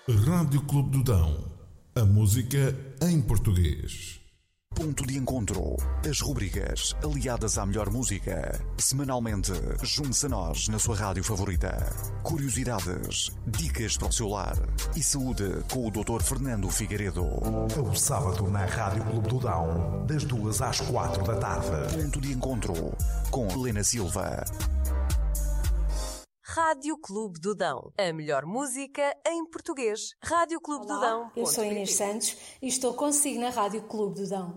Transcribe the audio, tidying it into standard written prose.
Rádio Clube do Dão. A música em português. Ponto de encontro. As rubricas aliadas à melhor música. Semanalmente, junte-se a nós na sua rádio favorita. Curiosidades, dicas para o seu lar e saúde com o Dr. Fernando Figueiredo. O sábado na Rádio Clube do Dão, das 2 às 4 da tarde. Ponto de encontro com Helena Silva. Rádio Clube do Dão. A melhor música em português. Rádio Clube do Dão. Eu sou Inês Santos e estou consigo na Rádio Clube do Dão.